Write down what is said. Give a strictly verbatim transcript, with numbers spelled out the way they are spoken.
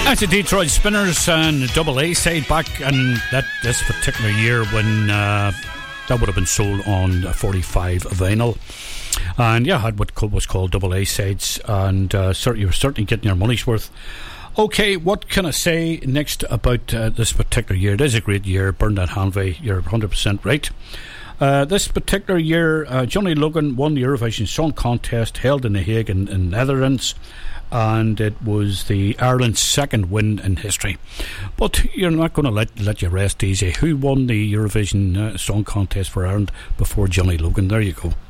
That's the Detroit Spinners and Double A side back in that this particular year when uh, that would have been sold on forty-five vinyl. And yeah, had what was called Double A sides, and uh, certainly you were certainly getting your money's worth. Okay, what can I say next about uh, this particular year? It is a great year. Burn that Hanvey, you're one hundred percent right. Uh, this particular year, uh, Johnny Logan won the Eurovision Song Contest held in The Hague in, in Netherlands, and it was the Ireland's second win in history. But you're not going to let let you rest easy. Who won the Eurovision uh, Song Contest for Ireland before Johnny Logan? There you go.